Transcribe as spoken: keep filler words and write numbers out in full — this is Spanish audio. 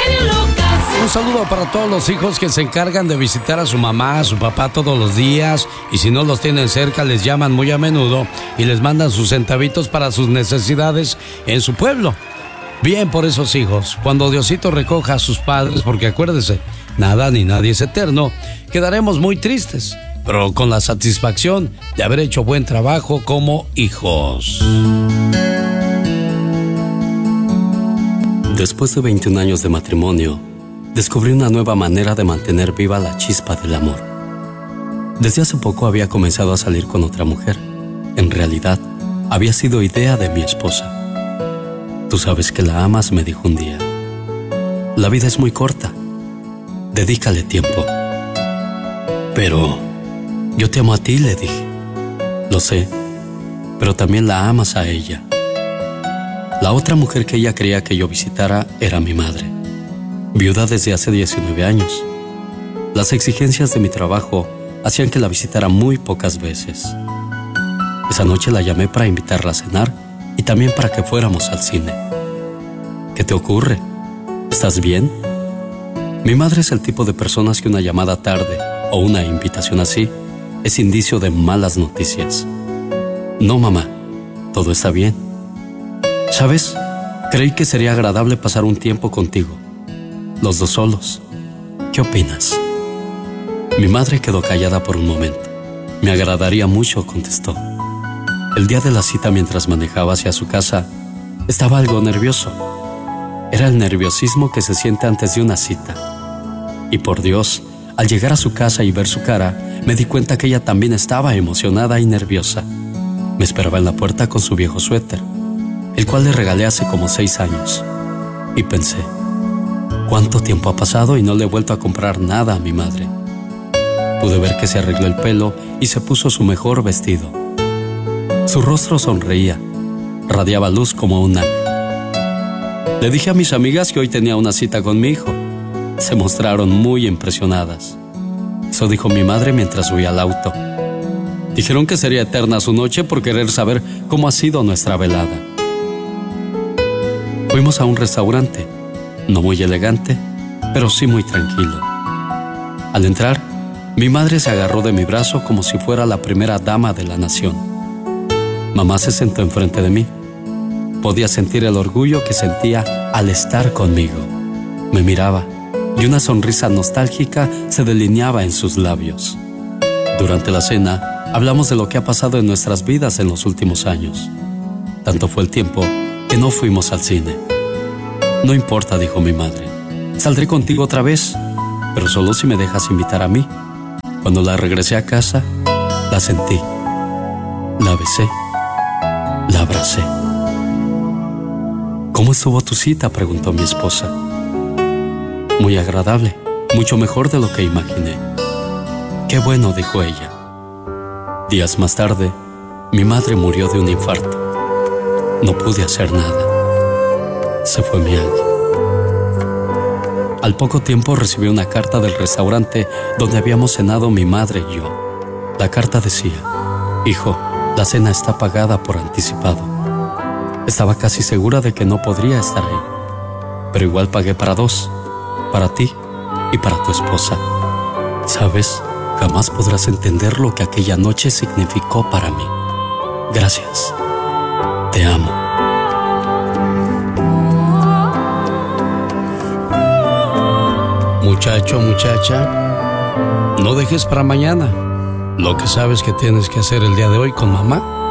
genio Lucas. Un saludo para todos los hijos que se encargan de visitar a su mamá, a su papá todos los días, y si no los tienen cerca les llaman muy a menudo y les mandan sus centavitos para sus necesidades en su pueblo. Bien por esos hijos. Cuando Diosito recoja a sus padres, porque acuérdese, nada ni nadie es eterno, quedaremos muy tristes, pero con la satisfacción de haber hecho buen trabajo como hijos. Después de veintiún años de matrimonio, descubrí una nueva manera de mantener viva la chispa del amor. Desde hace poco había comenzado a salir con otra mujer. En realidad, había sido idea de mi esposa. Tú sabes que la amas, me dijo un día. La vida es muy corta. Dedícale tiempo. Pero yo te amo a ti, le dije. Lo sé, pero también la amas a ella. La otra mujer que ella quería que yo visitara era mi madre, viuda desde hace diecinueve años. Las exigencias de mi trabajo hacían que la visitara muy pocas veces. Esa noche la llamé para invitarla a cenar y también para que fuéramos al cine. ¿Qué te ocurre? ¿Estás bien? Mi madre es el tipo de personas que una llamada tarde o una invitación así es indicio de malas noticias. No, mamá, todo está bien. ¿Sabes? Creí que sería agradable pasar un tiempo contigo, los dos solos. ¿Qué opinas? Mi madre quedó callada por un momento. Me agradaría mucho, contestó. El día de la cita, mientras manejaba hacia su casa, estaba algo nervioso. Era el nerviosismo que se siente antes de una cita. Y por Dios, al llegar a su casa y ver su cara, me di cuenta que ella también estaba emocionada y nerviosa. Me esperaba en la puerta con su viejo suéter, el cual le regalé hace como seis años. Y pensé, ¿cuánto tiempo ha pasado y no le he vuelto a comprar nada a mi madre? Pude ver que se arregló el pelo y se puso su mejor vestido. Su rostro sonreía, radiaba luz como un ángel. Le dije a mis amigas que hoy tenía una cita con mi hijo. Se mostraron muy impresionadas. Eso dijo mi madre mientras subía al auto. Dijeron que sería eterna su noche por querer saber cómo ha sido nuestra velada. Fuimos a un restaurante, no muy elegante, pero sí muy tranquilo. Al entrar, mi madre se agarró de mi brazo como si fuera la primera dama de la nación. Mamá se sentó enfrente de mí. Podía sentir el orgullo que sentía al estar conmigo. Me miraba y una sonrisa nostálgica se delineaba en sus labios. Durante la cena, hablamos de lo que ha pasado en nuestras vidas en los últimos años. Tanto fue el tiempo que no fuimos al cine. No importa, dijo mi madre. Saldré contigo otra vez, pero solo si me dejas invitar a mí. Cuando la regresé a casa, la sentí, la besé, la abracé. ¿Cómo estuvo tu cita?, preguntó mi esposa. Muy agradable, mucho mejor de lo que imaginé. Qué bueno, dijo ella. Días más tarde, mi madre murió de un infarto. No pude hacer nada. Se fue mi ángel. Al poco tiempo recibí una carta del restaurante donde habíamos cenado mi madre y yo. La carta decía: hijo, la cena está pagada por anticipado. Estaba casi segura de que no podría estar ahí, pero igual pagué para dos, para ti y para tu esposa. ¿Sabes? Jamás podrás entender lo que aquella noche significó para mí. Gracias. Te amo. Muchacho, muchacha, no dejes para mañana lo que sabes que tienes que hacer el día de hoy con mamá